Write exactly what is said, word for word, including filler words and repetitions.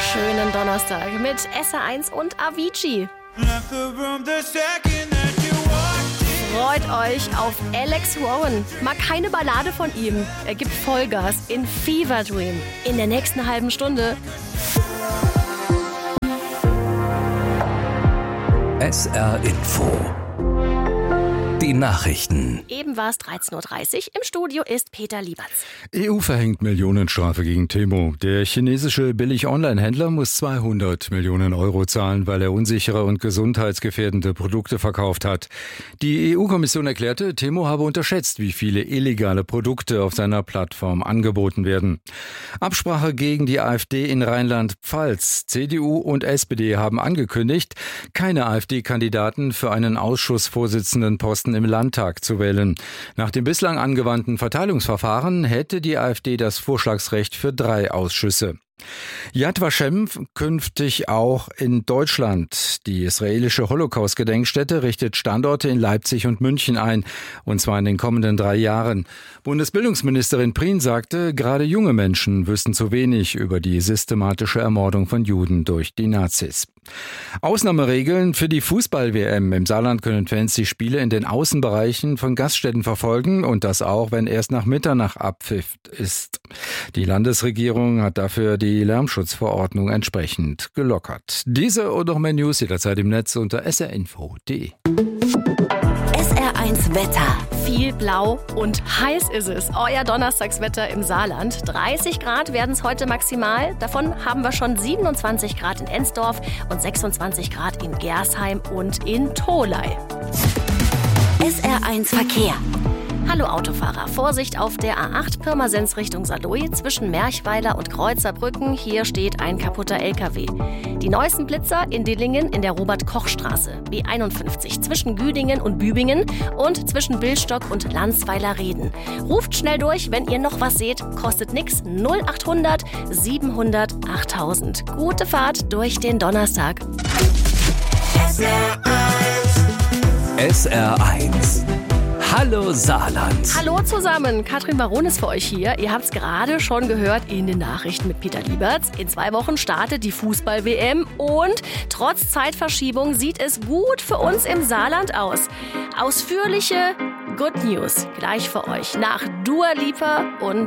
Schönen Donnerstag mit S R eins und Avicii. Freut euch auf Alex Warren. Mal keine Ballade von ihm. Er gibt Vollgas in Fever Dream. In der nächsten halben Stunde. S R Info. Die Nachrichten. Eben war es dreizehn Uhr dreißig. Im Studio ist Peter Lieberts. E U verhängt Millionenstrafe gegen Temu. Der chinesische Billig-Online-Händler muss zweihundert Millionen Euro zahlen, weil er unsichere und gesundheitsgefährdende Produkte verkauft hat. Die E U-Kommission erklärte, Temu habe unterschätzt, wie viele illegale Produkte auf seiner Plattform angeboten werden. Absprache gegen die AfD in Rheinland-Pfalz. C D U und S P D haben angekündigt, keine AfD-Kandidaten für einen Ausschussvorsitzendenposten im Landtag zu wählen. Nach dem bislang angewandten Verteilungsverfahren hätte die AfD das Vorschlagsrecht für drei Ausschüsse. Yad Vashem künftig auch in Deutschland. Die israelische Holocaust-Gedenkstätte richtet Standorte in Leipzig und München ein, und zwar in den kommenden drei Jahren. Bundesbildungsministerin Prien sagte, gerade junge Menschen wüssten zu wenig über die systematische Ermordung von Juden durch die Nazis. Ausnahmeregeln für die Fußball-W M. Im Saarland können Fans die Spiele in den Außenbereichen von Gaststätten verfolgen, und das auch, wenn erst nach Mitternacht Abpfiff ist. Die Landesregierung hat dafür die Lärmschutzverordnung entsprechend gelockert. Diese und noch mehr News jederzeit im Netz unter s r info punkt d e. S R eins Wetter. Viel blau und heiß ist es. Euer Donnerstagswetter im Saarland. dreißig Grad werden es heute maximal. Davon haben wir schon siebenundzwanzig Grad in Ensdorf und sechsundzwanzig Grad in Gersheim und in Tholey. S R eins Verkehr. Hallo Autofahrer, Vorsicht auf der A acht Pirmasens Richtung Saarlouis zwischen Merchweiler und Kreuzerbrücken. Hier steht ein kaputter L K W. Die neuesten Blitzer in Dillingen in der Robert-Koch-Straße. B einundfünfzig zwischen Güdingen und Bübingen und zwischen Billstock und Landsweiler-Reden. Ruft schnell durch, wenn ihr noch was seht. Kostet nix. null achthundert siebenhundert achttausend. Gute Fahrt durch den Donnerstag. S R eins. S R eins. Hallo Saarland. Hallo zusammen, Katrin Baron ist für euch hier. Ihr habt es gerade schon gehört in den Nachrichten mit Peter Lieberts. In zwei Wochen startet die Fußball-W M und trotz Zeitverschiebung sieht es gut für uns im Saarland aus. Ausführliche Good News gleich für euch nach Dua Lipa und